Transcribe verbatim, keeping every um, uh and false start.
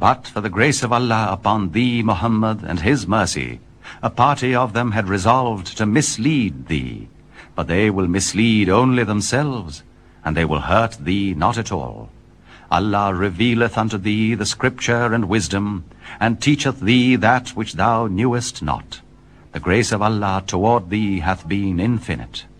But for the grace of Allah upon thee, Muhammad, and his mercy, a party of them had resolved to mislead thee. But they will mislead only themselves, and they will hurt thee not at all. Allah revealeth unto thee the scripture and wisdom, and teacheth thee that which thou knewest not. The grace of Allah toward thee hath been infinite.